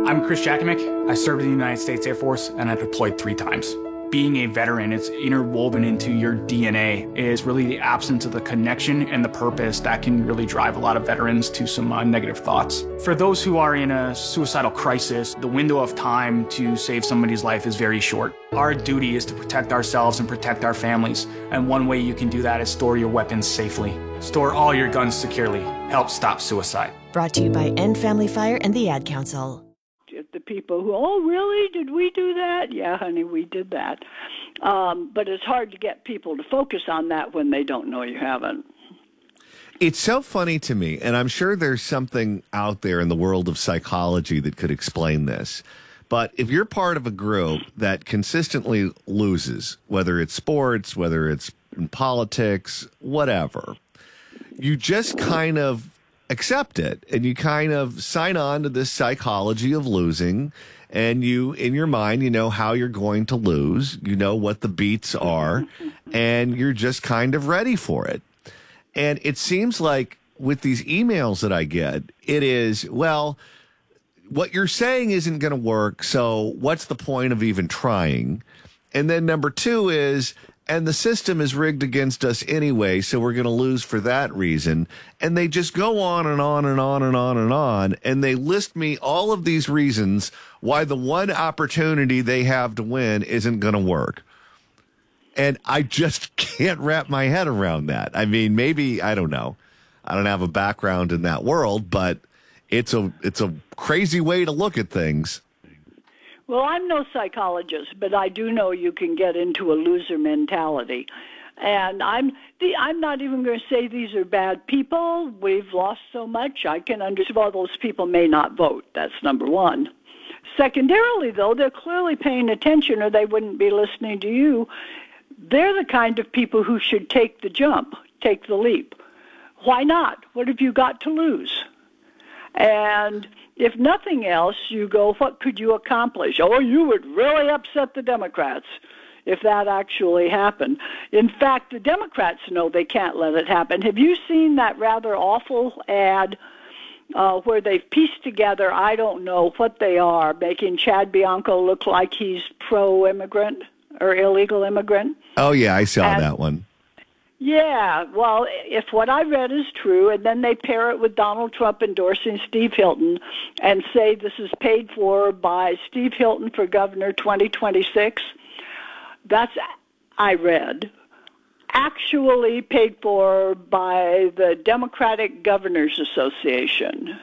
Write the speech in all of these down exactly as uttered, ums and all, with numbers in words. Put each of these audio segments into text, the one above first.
I'm Chris Jakimick. I served in the United States Air Force, and I deployed three times. Being a veteran, it's interwoven into your D N A, is really the absence of the connection and the purpose that can really drive a lot of veterans to some uh, negative thoughts. For those who are in a suicidal crisis, the window of time to save somebody's life is very short. Our duty is to protect ourselves and protect our families, and one way you can do that is store your weapons safely. Store all your guns securely. Help stop suicide. Brought to you by End Family Fire and the Ad Council. The people who, oh, really? Did we do that? Yeah, honey, we did that. Um, but it's hard to get people to focus on that when they don't know you haven't. It's so funny to me, and I'm sure there's something out there in the world of psychology that could explain this. But if you're part of a group that consistently loses, whether it's sports, whether it's in politics, whatever, you just kind of accept it, and you kind of sign on to this psychology of losing, and you, in your mind, you know how you're going to lose, you know what the beats are, and you're just kind of ready for it. And it seems like with these emails that I get, it is, well, what you're saying isn't going to work, so what's the point of even trying? And then number two is, and the system is rigged against us anyway, so we're going to lose for that reason. And they just go on and on and on and on and on, and they list me all of these reasons why the one opportunity they have to win isn't going to work. And I just can't wrap my head around that. I mean, maybe, I don't know. I don't have a background in that world, but it's a it's a crazy way to look at things. Well, I'm no psychologist, but I do know you can get into a loser mentality. And I'm the, I'm not even going to say these are bad people. We've lost so much. I can understand why those people may not vote. That's number one. Secondarily, though, they're clearly paying attention or they wouldn't be listening to you. They're the kind of people who should take the jump, take the leap. Why not? What have you got to lose? And if nothing else, you go, what could you accomplish? Oh, you would really upset the Democrats if that actually happened. In fact, the Democrats know they can't let it happen. Have you seen that rather awful ad uh, where they've pieced together, I don't know what they are, making Chad Bianco look like he's pro-immigrant or illegal immigrant? Oh, yeah, I saw and, that one. Yeah, well, if what I read is true, and then they pair it with Donald Trump endorsing Steve Hilton and say this is paid for by Steve Hilton for governor twenty twenty-six, that's, I read, actually paid for by the Democratic Governors Association.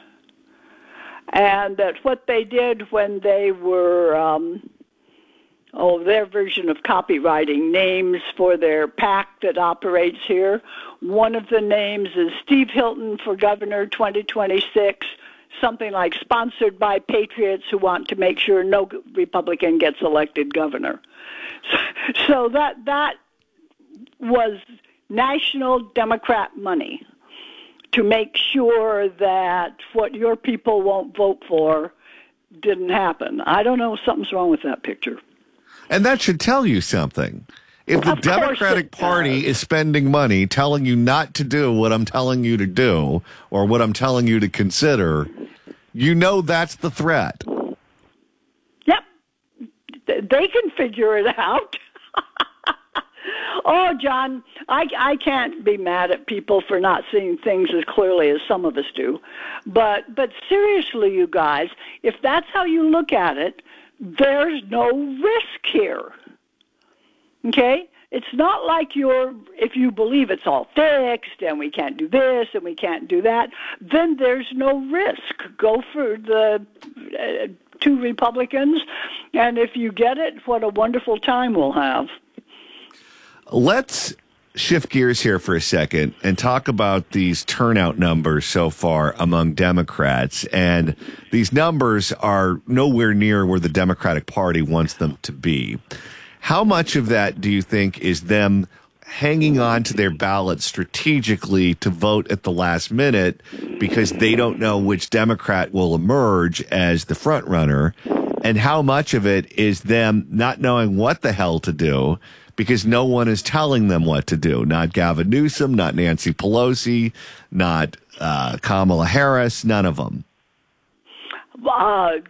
And that what they did when they were... Um, oh, their version of copywriting, names for their PAC that operates here. One of the names is Steve Hilton for Governor twenty twenty-six, something like sponsored by patriots who want to make sure no Republican gets elected governor. So, so that that was national Democrat money to make sure that what your people won't vote for didn't happen. I don't know, something's wrong with that picture. And that should tell you something. If the Democratic Party is spending money telling you not to do what I'm telling you to do or what I'm telling you to consider, you know that's the threat. Yep. They can figure it out. Oh, John, I, I can't be mad at people for not seeing things as clearly as some of us do. But, but seriously, you guys, if that's how you look at it, there's no risk here, okay? It's not like you're, if you believe it's all fixed and we can't do this and we can't do that, then there's no risk. Go for the uh, two Republicans, and if you get it, what a wonderful time we'll have. Let's shift gears here for a second and talk about these turnout numbers so far among Democrats. And these numbers are nowhere near where the Democratic Party wants them to be. How much of that do you think is them hanging on to their ballot strategically to vote at the last minute because they don't know which Democrat will emerge as the front runner? And how much of it is them not knowing what the hell to do because no one is telling them what to do? Not Gavin Newsom, not Nancy Pelosi, not uh, Kamala Harris, none of them. Uh,